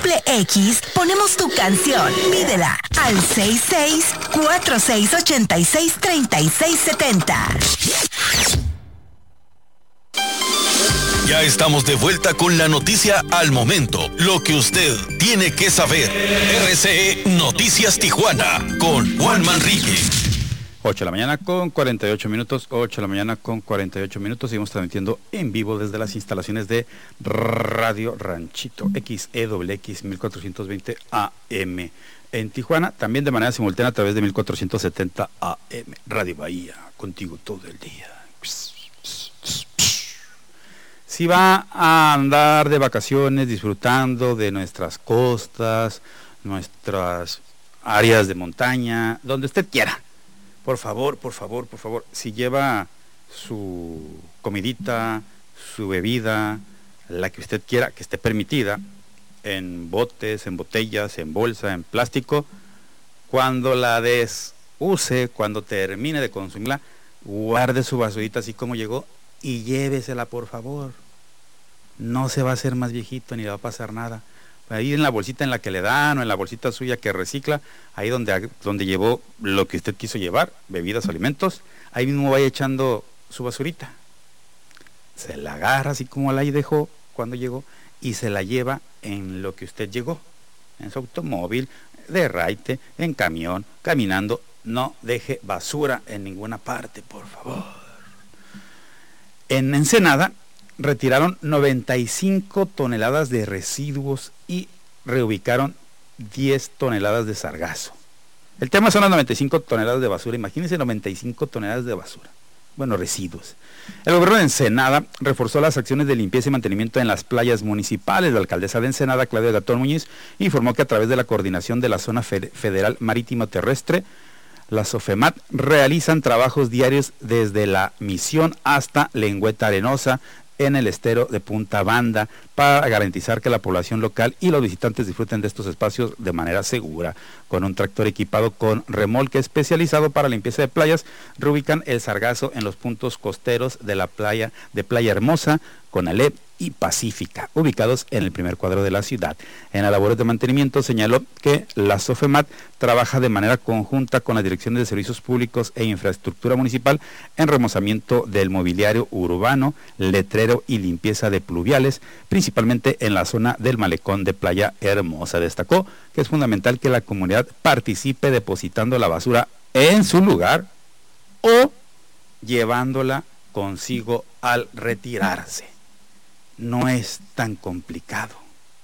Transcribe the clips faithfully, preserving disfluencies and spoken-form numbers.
triple X ponemos tu canción. Pídela al seis seis cuatro seis ocho seis tres seis siete cero. Ya estamos de vuelta con la noticia al momento, lo que usted tiene que saber. R C E Noticias Tijuana con Juan Manrique. ocho de la mañana con cuarenta y ocho minutos, ocho de la mañana con cuarenta y ocho minutos, seguimos transmitiendo en vivo desde las instalaciones de Radio Ranchito, X E W X mil cuatrocientos veinte A M en Tijuana, también de manera simultánea a través de mil cuatrocientos setenta A M, Radio Bahía, contigo todo el día. Si va a andar de vacaciones disfrutando de nuestras costas, nuestras áreas de montaña, donde usted quiera, por favor, por favor, por favor, si lleva su comidita, su bebida, la que usted quiera, que esté permitida, en botes, en botellas, en bolsa, en plástico, cuando la desuse, cuando termine de consumirla, guarde su basurita así como llegó y llévesela, por favor. No se va a hacer más viejito ni le va a pasar nada. Ahí en la bolsita en la que le dan o en la bolsita suya que recicla, ahí donde, donde llevó lo que usted quiso llevar, bebidas, alimentos, ahí mismo vaya echando su basurita. Se la agarra así como la dejó cuando llegó y se la lleva en lo que usted llegó, en su automóvil, de raite, en camión, caminando. No deje basura en ninguna parte, por favor. En Ensenada retiraron noventa y cinco toneladas de residuos y reubicaron diez toneladas de sargazo. El tema son las noventa y cinco toneladas de basura. Imagínense noventa y cinco toneladas de basura. Bueno, residuos. El gobierno de Ensenada reforzó las acciones de limpieza y mantenimiento en las playas municipales. La alcaldesa de Ensenada, Claudia Gatón Muñiz, informó que a través de la coordinación de la Zona Federal Marítimo Terrestre, la SOFEMAT realizan trabajos diarios desde la Misión hasta Lengüeta Arenosa, en el estero de Punta Banda, para garantizar que la población local y los visitantes disfruten de estos espacios de manera segura. Con un tractor equipado con remolque especializado para limpieza de playas, reubican el sargazo en los puntos costeros de la playa de Playa Hermosa, Conalep y Pacífica, ubicados en el primer cuadro de la ciudad. En las labores de mantenimiento señaló que la SOFEMAT trabaja de manera conjunta con las direcciones de servicios públicos e infraestructura municipal en remozamiento del mobiliario urbano, letrero y limpieza de pluviales, principalmente en la zona del malecón de Playa Hermosa. Destacó que es fundamental que la comunidad participe depositando la basura en su lugar o llevándola consigo al retirarse. No es tan complicado,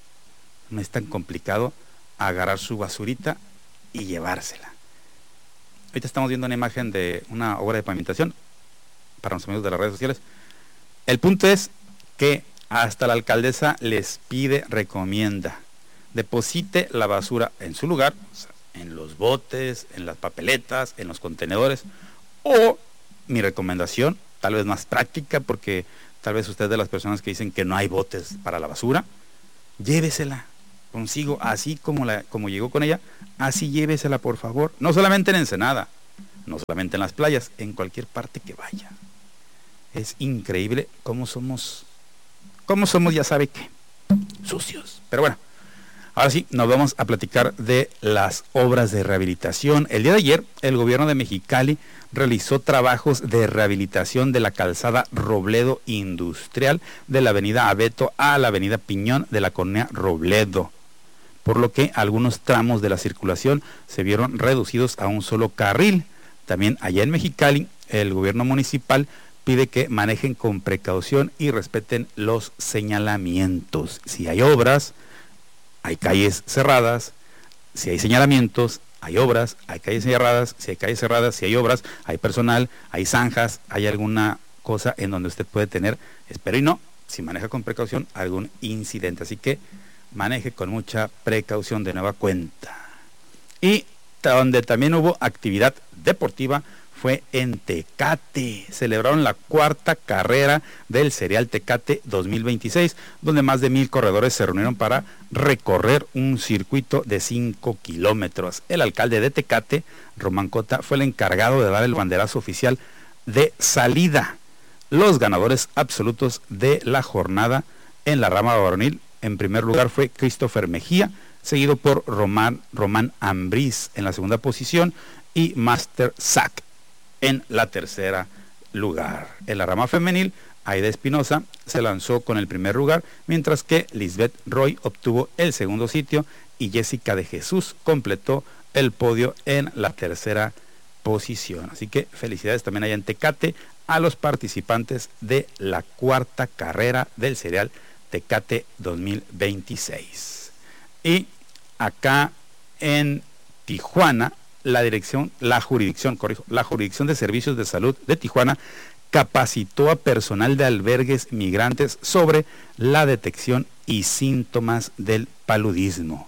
no es tan complicado agarrar su basurita y llevársela. Ahorita estamos viendo una imagen de una obra de pavimentación para los amigos de las redes sociales. El punto es que hasta la alcaldesa les pide, recomienda, deposite la basura en su lugar, o sea, en los botes, en las papeletas, en los contenedores, o mi recomendación, tal vez más práctica, porque tal vez usted es de las personas que dicen que no hay botes para la basura, llévesela consigo, así como, la, como llegó con ella, así llévesela, por favor. No solamente en Ensenada, no solamente en las playas, en cualquier parte que vaya. Es increíble cómo somos, cómo somos, ya sabe qué, sucios. Pero bueno, ahora sí, nos vamos a platicar de las obras de rehabilitación. El día de ayer, el gobierno de Mexicali realizó trabajos de rehabilitación de la calzada Robledo Industrial de la avenida Abeto a la avenida Piñón de la colonia Robledo, por lo que algunos tramos de la circulación se vieron reducidos a un solo carril. También allá en Mexicali, el gobierno municipal pide que manejen con precaución y respeten los señalamientos. Si hay obras, hay calles cerradas. Si hay señalamientos, hay obras, hay calles cerradas. Si hay calles cerradas, si hay obras, hay personal, hay zanjas, hay alguna cosa en donde usted puede tener, espero y no, si maneja con precaución, algún incidente. Así que maneje con mucha precaución de nueva cuenta. Y donde también hubo actividad deportiva fue en Tecate. Celebraron la cuarta carrera del Serial Tecate dos mil veintiséis, donde más de mil corredores se reunieron para recorrer un circuito de cinco kilómetros. El alcalde de Tecate, Román Cota, fue el encargado de dar el banderazo oficial de salida. Los ganadores absolutos de la jornada en la rama varonil en primer lugar fue Christopher Mejía, seguido por Román, Román Ambriz en la segunda posición y Master Zack en la tercera lugar. En la rama femenil, Aida Espinosa se lanzó con el primer lugar, mientras que Lisbeth Roy obtuvo el segundo sitio y Jessica de Jesús completó el podio en la tercera posición. Así que felicidades también allá en Tecate a los participantes de la cuarta carrera del serial Tecate dos mil veintiséis. Y acá en Tijuana, la dirección, la jurisdicción, corrijo, la jurisdicción de servicios de salud de Tijuana capacitó a personal de albergues migrantes sobre la detección y síntomas del paludismo.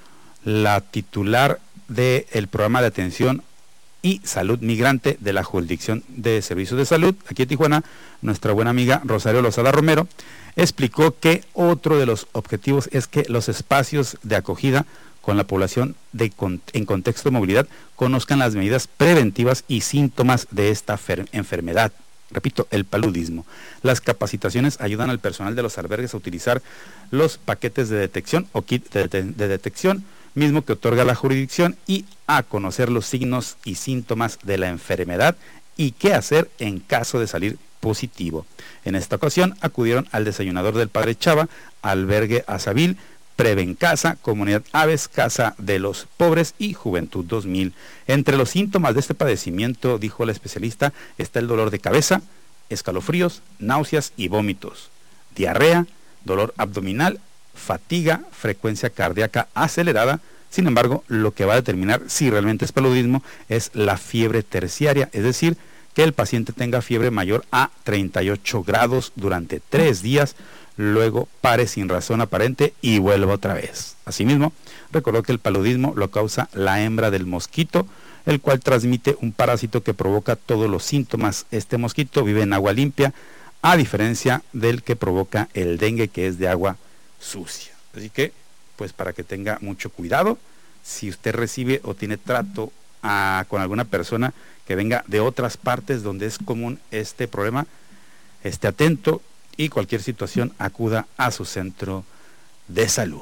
La titular del programa de atención y salud migrante de la jurisdicción de servicios de salud aquí en Tijuana, nuestra buena amiga Rosario Lozada Romero, explicó que otro de los objetivos es que los espacios de acogida con la población de, en contexto de movilidad conozcan las medidas preventivas y síntomas de esta enfermedad. Repito, el paludismo. Las capacitaciones ayudan al personal de los albergues a utilizar los paquetes de detección o kit de, de, de detección, mismo que otorga la jurisdicción, y a conocer los signos y síntomas de la enfermedad y qué hacer en caso de salir positivo. En esta ocasión acudieron al desayunador del Padre Chava, albergue Azabil, Prevencasa, Comunidad Aves, Casa de los Pobres y Juventud dos mil. Entre los síntomas de este padecimiento, dijo la especialista, está el dolor de cabeza, escalofríos, náuseas y vómitos, diarrea, dolor abdominal, fatiga, frecuencia cardíaca acelerada. Sin embargo, lo que va a determinar si realmente es paludismo es la fiebre terciaria, es decir, que el paciente tenga fiebre mayor a treinta y ocho grados durante tres días, luego pare sin razón aparente y vuelva otra vez. Asimismo, recordó que el paludismo lo causa la hembra del mosquito, el cual transmite un parásito que provoca todos los síntomas. Este mosquito vive en agua limpia, a diferencia del que provoca el dengue, que es de agua sucia. Así que, pues para que tenga mucho cuidado, si usted recibe o tiene trato a, con alguna persona que venga de otras partes donde es común este problema, esté atento y cualquier situación acuda a su centro de salud.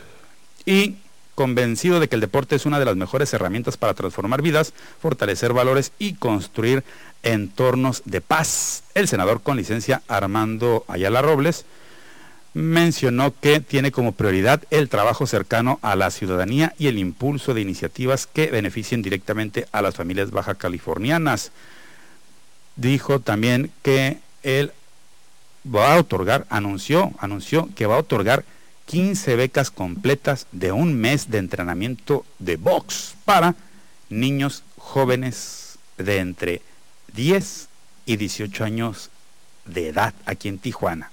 Y convencido de que el deporte es una de las mejores herramientas para transformar vidas, fortalecer valores y construir entornos de paz, el senador con licencia Armando Ayala Robles mencionó que tiene como prioridad el trabajo cercano a la ciudadanía y el impulso de iniciativas que beneficien directamente a las familias baja californianas. Dijo también que él va a otorgar, anunció, anunció que va a otorgar quince becas completas de un mes de entrenamiento de box para niños jóvenes de entre diez y dieciocho años de edad aquí en Tijuana.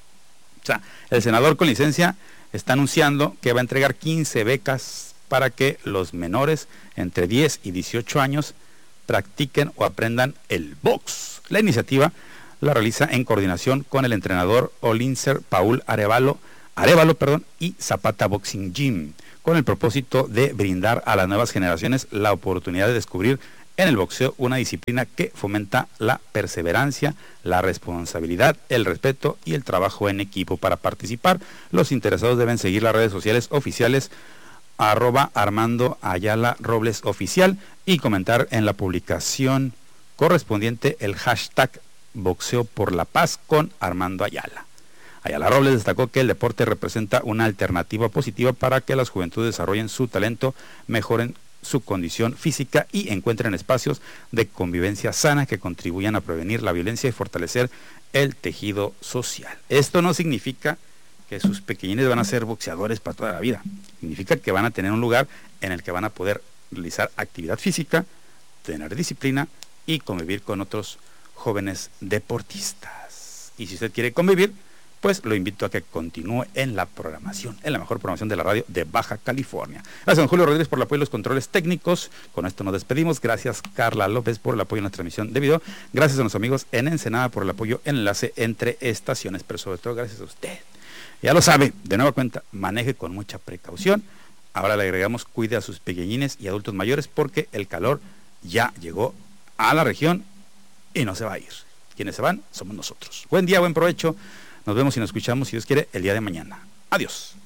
O sea, el senador con licencia está anunciando que va a entregar quince becas para que los menores entre diez y dieciocho años practiquen o aprendan el box. La iniciativa la realiza en coordinación con el entrenador Olinser Paul Arevalo, Arevalo perdón, y Zapata Boxing Gym, con el propósito de brindar a las nuevas generaciones la oportunidad de descubrir en el boxeo una disciplina que fomenta la perseverancia, la responsabilidad, el respeto y el trabajo en equipo. Para participar, los interesados deben seguir las redes sociales oficiales arroba Armando Ayala Robles Oficial y comentar en la publicación correspondiente el hashtag Boxeo por la Paz con Armando Ayala. Ayala Robles destacó que el deporte representa una alternativa positiva para que las juventudes desarrollen su talento, mejoren su condición física y encuentren espacios de convivencia sana que contribuyan a prevenir la violencia y fortalecer el tejido social. Esto no significa que sus pequeñines van a ser boxeadores para toda la vida. Significa que van a tener un lugar en el que van a poder realizar actividad física, tener disciplina y convivir con otros jóvenes deportistas. Y si usted quiere convivir, pues lo invito a que continúe en la programación, en la mejor programación de la radio de Baja California. Gracias, don Julio Rodríguez, por el apoyo y los controles técnicos. Con esto nos despedimos. Gracias, Carla López, por el apoyo en la transmisión de video. Gracias a nuestros amigos en Ensenada por el apoyo en enlace entre estaciones, pero sobre todo gracias a usted. Ya lo sabe, de nueva cuenta, maneje con mucha precaución. Ahora le agregamos, cuide a sus pequeñines y adultos mayores porque el calor ya llegó a la región y no se va a ir. Quienes se van somos nosotros. Buen día, buen provecho. Nos vemos y nos escuchamos, si Dios quiere, el día de mañana. Adiós.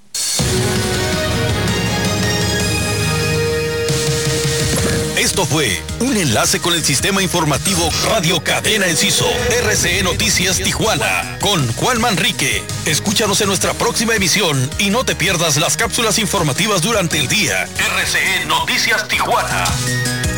Esto fue un enlace con el sistema informativo Radio Cadena Enciso, R C E Noticias Tijuana, con Juan Manrique. Escúchanos en nuestra próxima emisión y no te pierdas las cápsulas informativas durante el día. R C E Noticias Tijuana.